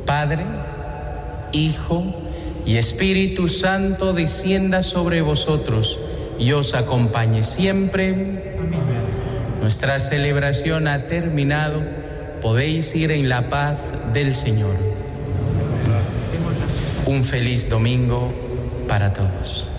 Padre, Hijo y Espíritu Santo descienda sobre vosotros y os acompañe siempre. Amén. Nuestra celebración ha terminado. Podéis ir en la paz del Señor. Un feliz domingo para todos.